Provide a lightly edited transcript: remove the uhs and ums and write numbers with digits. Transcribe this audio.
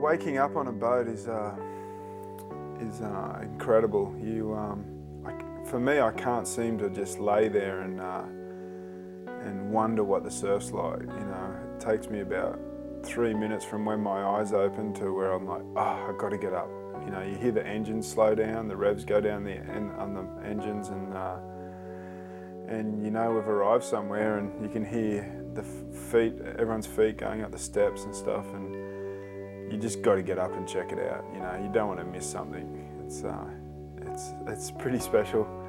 Waking up on a boat is incredible. For me, I can't seem to just lay there and wonder what the surf's like. It takes me about 3 minutes from when my eyes open to where I'm like, oh, I've got to get up. You hear the engines slow down, the revs go down on the engines, and we've arrived somewhere, and you can hear everyone's feet going up the steps and stuff, and you just got to get up and check it out. You don't want to miss something. It's pretty special.